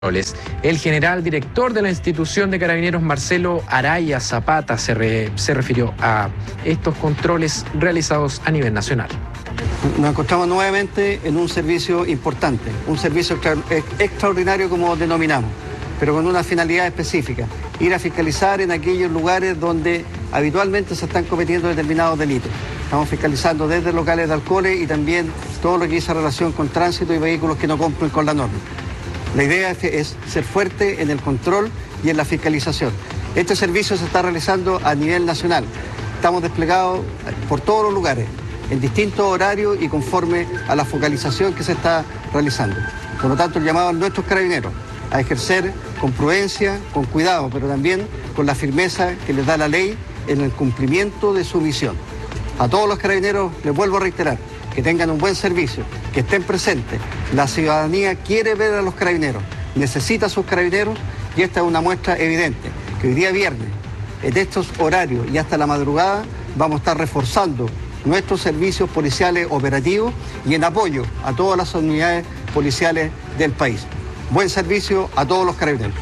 El general director de la institución de Carabineros, Marcelo Araya Zapata, se refirió a estos controles realizados a nivel nacional. Nos encontramos nuevamente en un servicio importante, un servicio extraordinario como denominamos, pero con una finalidad específica: ir a fiscalizar en aquellos lugares donde habitualmente se están cometiendo determinados delitos. Estamos fiscalizando desde locales de alcoholes y también todo lo que dice relación con tránsito y vehículos que no cumplen con la norma. La idea es ser fuerte en el control y en la fiscalización. Este servicio se está realizando a nivel nacional. Estamos desplegados por todos los lugares, en distintos horarios y conforme a la focalización que se está realizando. Por lo tanto, el llamado a nuestros carabineros a ejercer con prudencia, con cuidado, pero también con la firmeza que les da la ley en el cumplimiento de su misión. A todos los carabineros les vuelvo a reiterar que tengan un buen servicio, que estén presentes. La ciudadanía quiere ver a los carabineros, necesita a sus carabineros, y esta es una muestra evidente, que hoy día viernes, en estos horarios y hasta la madrugada, vamos a estar reforzando nuestros servicios policiales operativos y en apoyo a todas las unidades policiales del país. Buen servicio a todos los carabineros.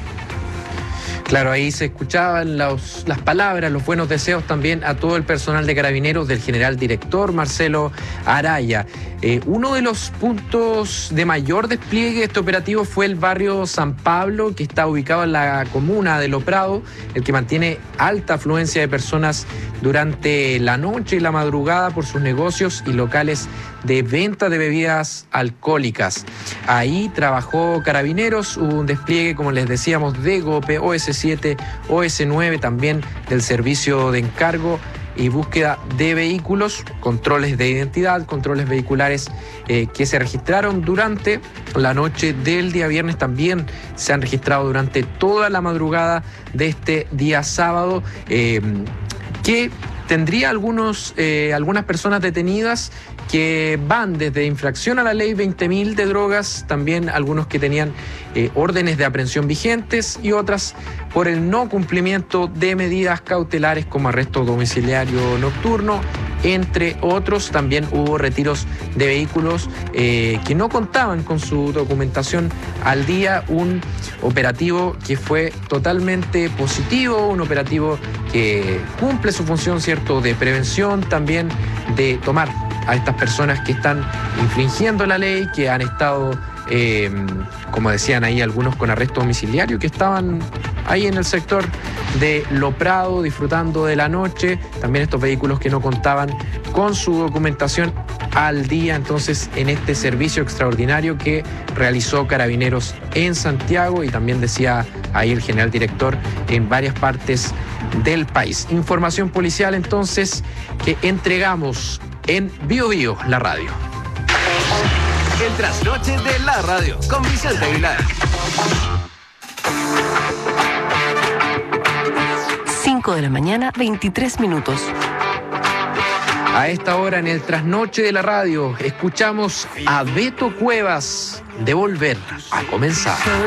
Claro, ahí se escuchaban las palabras, los buenos deseos también a todo el personal de Carabineros del general director Marcelo Araya. Uno de los puntos de mayor despliegue de este operativo fue el barrio San Pablo, que está ubicado en la comuna de Lo Prado, el que mantiene alta afluencia de personas durante la noche y la madrugada por sus negocios y locales de venta de bebidas alcohólicas. Ahí trabajó Carabineros, hubo un despliegue, como les decíamos, de GOPE, OS7, OS9, también del servicio de encargo y búsqueda de vehículos, controles de identidad, controles vehiculares que se registraron durante la noche del día viernes, también se han registrado durante toda la madrugada de este día sábado, que tendría algunas personas detenidas que van desde infracción a la ley 20.000 de drogas, también algunos que tenían órdenes de aprehensión vigentes y otras por el no cumplimiento de medidas cautelares como arresto domiciliario nocturno, entre otros. También hubo retiros de vehículos que no contaban con su documentación al día, un operativo que fue totalmente positivo, un operativo que cumple su función, ¿cierto?, de prevención, también de tomar a estas personas que están infringiendo la ley, que han estado, como decían ahí algunos, con arresto domiciliario, que estaban ahí en el sector de Lo Prado disfrutando de la noche, también estos vehículos que no contaban con su documentación al día. Entonces, en este servicio extraordinario que realizó Carabineros en Santiago, y también decía ahí el general director, en varias partes del país. Información policial entonces que entregamos en Bio Bio, la radio. El trasnoche de la radio con Vicente Aguilar. 5 de la mañana, 23 minutos. A esta hora en el trasnoche de la radio escuchamos a Beto Cuevas de Volver a Comenzar.